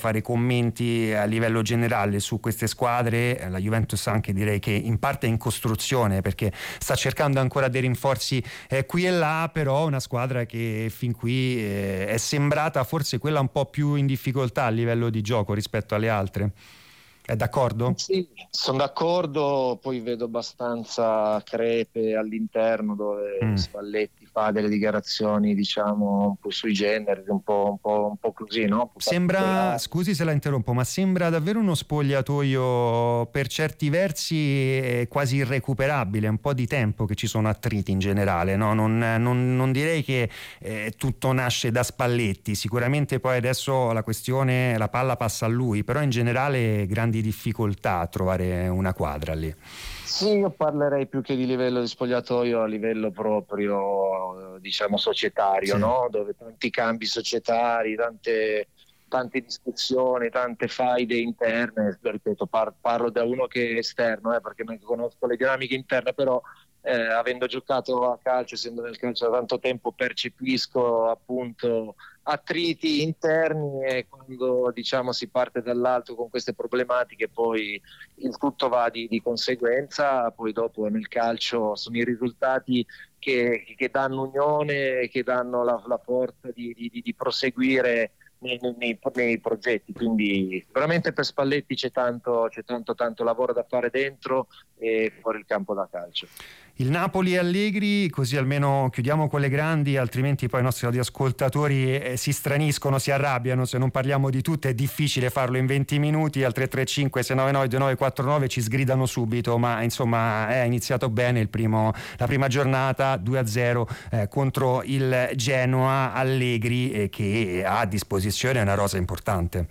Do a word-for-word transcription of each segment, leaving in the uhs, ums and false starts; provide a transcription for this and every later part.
fare commenti a livello generale su queste squadre. La Juventus anche direi che in parte è in costruzione, perché sta cercando ancora dei rinforzi eh, qui e là, però una squadra che fin qui eh, è sembrata forse quella un po' più in difficoltà a livello di gioco rispetto alle altre. È d'accordo? Sì, sono d'accordo, poi vedo abbastanza crepe all'interno, dove Mm. Spalletti fa delle dichiarazioni, diciamo, un po' sui generis, un po', un po', un po' così, no? Un po' Sembra, particolari. scusi se la interrompo, ma sembra davvero uno spogliatoio per certi versi eh, quasi irrecuperabile. È un po' di tempo che ci sono attriti in generale, no? Non, non- non direi che eh, tutto nasce da Spalletti, sicuramente poi adesso la questione, la palla passa a lui, però in generale grandi difficoltà a trovare una quadra lì. Sì, io parlerei più che di livello di spogliatoio a livello proprio, eh, diciamo, societario, Sì. no? Dove tanti cambi societari, tante, tante discussioni, tante faide interne. Ripeto, par- parlo da uno che è esterno, eh, perché non conosco le dinamiche interne, però eh, avendo giocato a calcio, essendo nel calcio da tanto tempo, percepisco appunto attriti interni, e quando, diciamo, si parte dall'alto con queste problematiche poi il tutto va di, di conseguenza. Poi dopo nel calcio sono i risultati che, che danno unione, che danno la, la forza di, di, di proseguire nei, nei, nei progetti. Quindi veramente per Spalletti c'è tanto, c'è tanto tanto lavoro da fare dentro e fuori il campo da calcio. Il Napoli e Allegri, così almeno chiudiamo con le grandi, altrimenti poi i nostri radioascoltatori eh, si straniscono, si arrabbiano se non parliamo di tutte. È difficile farlo in venti minuti. Al tre tre cinque sei nove nove due nove quattro nove ci sgridano subito, ma insomma è iniziato bene il primo, la prima giornata due a zero eh, contro il Genoa. Allegri eh, che ha a disposizione una rosa importante.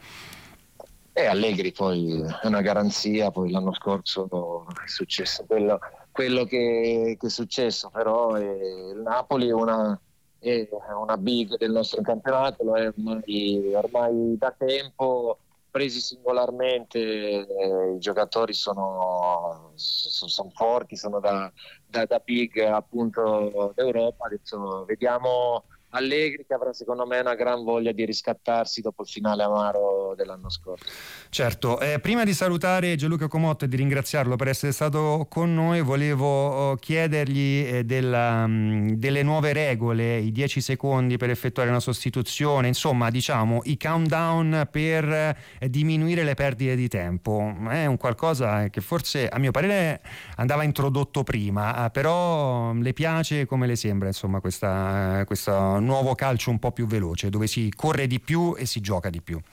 E Allegri poi è una garanzia. Poi l'anno scorso è successo quello, quello che, che è successo, però è, il Napoli è una, è una big del nostro campionato, lo è ormai, ormai da tempo. Presi singolarmente eh, i giocatori sono, sono, sono forti, sono da, da, da big appunto d'Europa. Adesso vediamo Allegri, che avrà secondo me una gran voglia di riscattarsi dopo il finale amaro dell'anno scorso. Certo, eh, prima di salutare Gianluca Comotto e di ringraziarlo per essere stato con noi, volevo oh, chiedergli eh, della, mh, delle nuove regole, i dieci secondi per effettuare una sostituzione, insomma diciamo i countdown per eh, diminuire le perdite di tempo. È un qualcosa che forse a mio parere andava introdotto prima, eh, però le piace? Come le sembra insomma questa, questo nuovo calcio un po' più veloce, dove si corre di più e si gioca di più?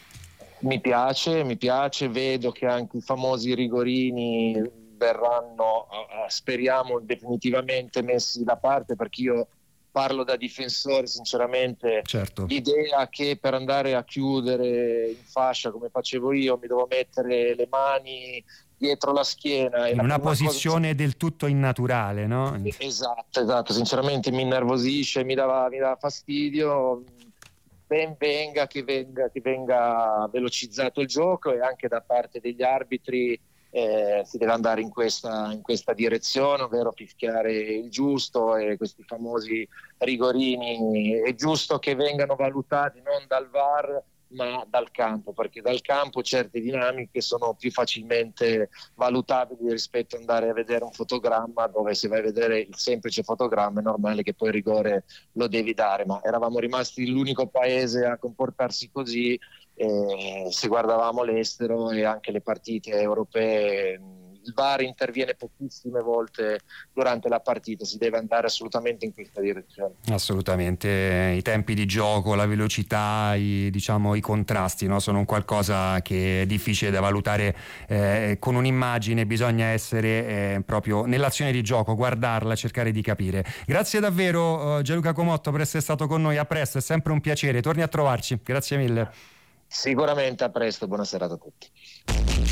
Mi piace, mi piace, vedo che anche i famosi rigorini verranno, eh, speriamo, definitivamente messi da parte, perché io parlo da difensore, sinceramente. Certo. L'idea che per andare a chiudere in fascia come facevo io mi devo mettere le mani dietro la schiena e In la una prima posizione cosa... del tutto innaturale, no? Esatto, esatto, sinceramente mi innervosisce, mi dava, mi dava fastidio. Ben venga che, venga che venga velocizzato il gioco, e anche da parte degli arbitri eh, si deve andare in questa, in questa direzione, ovvero fischiare il giusto, e questi famosi rigorini è giusto che vengano valutati non dal V A R ma dal campo, perché dal campo certe dinamiche sono più facilmente valutabili rispetto ad andare a vedere un fotogramma, dove se vai a vedere il semplice fotogramma è normale che poi il rigore lo devi dare. Ma eravamo rimasti l'unico paese a comportarsi così, eh, se guardavamo l'estero e anche le partite europee. Il V A R interviene pochissime volte durante la partita, si deve andare assolutamente in questa direzione. Assolutamente, i tempi di gioco, la velocità, i, diciamo, i contrasti, no? Sono un qualcosa che è difficile da valutare eh, con un'immagine, bisogna essere eh, proprio nell'azione di gioco, guardarla, cercare di capire. Grazie davvero uh, Gianluca Comotto per essere stato con noi, a presto, è sempre un piacere, torni a trovarci, grazie mille. Sicuramente, a presto, buona serata a tutti.